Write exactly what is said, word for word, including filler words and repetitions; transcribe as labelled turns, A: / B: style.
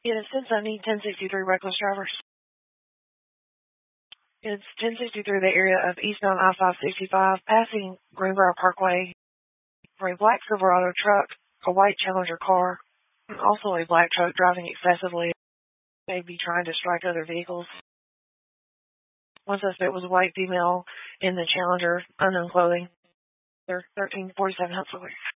A: It is ten seventy, ten sixty-three reckless drivers. It's ten sixty-three, the area of eastbound I five sixty-five, passing Greenbrier Parkway, for a black Silverado truck, a white Challenger car, and also a black truck driving excessively, may be trying to strike other vehicles. One suspect was a white female in the Challenger, unknown clothing. They're thirteen forty-seven Huntsville.